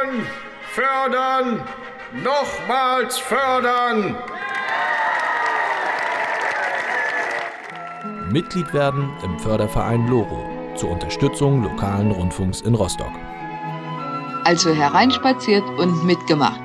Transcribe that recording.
Fördern, fördern, nochmals fördern! Mitglied werden im Förderverein LoRo zur Unterstützung lokalen Rundfunks in Rostock. Also hereinspaziert und mitgemacht.